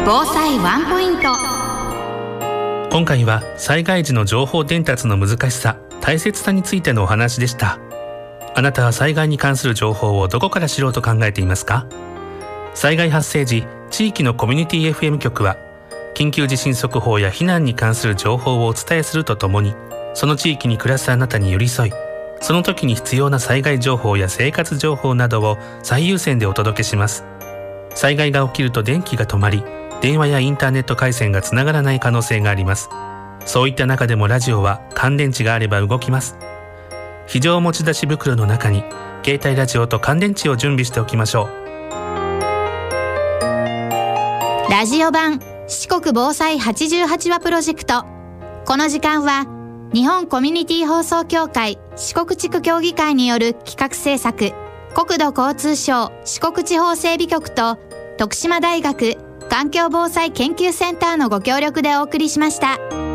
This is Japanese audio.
防災ワンポイント。 今回は災害時の情報伝達の難しさ、大切さについてのお話でした。あなたは災害に関する情報をどこから知ろうと考えていますか？災害発生時、地域のコミュニティ FM 局は緊急地震速報や避難に関する情報をお伝えするとともに、その地域に暮らすあなたに寄り添い、その時に必要な災害情報や生活情報などを最優先でお届けします。災害が起きると電気が止まり、電話やインターネット回線がつながらない可能性があります。そういった中でもラジオは乾電池があれば動きます。非常持ち出し袋の中に携帯ラジオと乾電池を準備しておきましょう。ラジオ版四国防災88話プロジェクト。この時間は日本コミュニティ放送協会四国地区協議会による企画制作、国土交通省四国地方整備局と徳島大学環境防災研究センターのご協力でお送りしました。